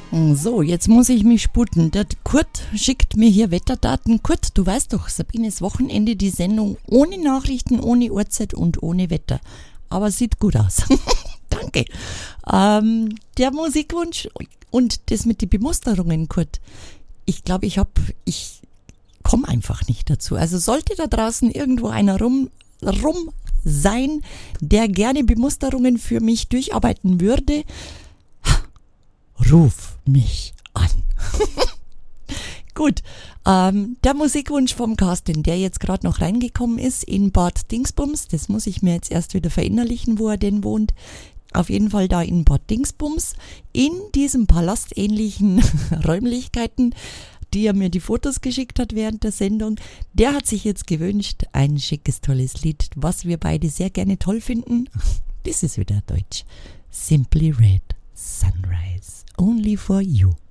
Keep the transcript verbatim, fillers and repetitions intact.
So, jetzt muss ich mich sputen. Der Kurt schickt mir hier Wetterdaten. Kurt, du weißt doch, Sabines Wochenende, die Sendung ohne Nachrichten, ohne Uhrzeit und ohne Wetter. Aber sieht gut aus. Danke. Ähm, der Musikwunsch und das mit den Bemusterungen, Kurt. Ich glaube, ich habe, ich komme einfach nicht dazu. Also sollte da draußen irgendwo einer rum, rum sein, der gerne Bemusterungen für mich durcharbeiten würde, ruf mich an. Gut, ähm, der Musikwunsch vom Carsten, der jetzt gerade noch reingekommen ist in Bad Dingsbums, das muss ich mir jetzt erst wieder verinnerlichen, wo er denn wohnt. Auf jeden Fall da in Bad Dingsbums, in diesen palastähnlichen Räumlichkeiten, die er mir die Fotos geschickt hat während der Sendung. Der hat sich jetzt gewünscht, ein schickes, tolles Lied, was wir beide sehr gerne toll finden. Das ist wieder Deutsch. Simply Red Sunrise. Only for you.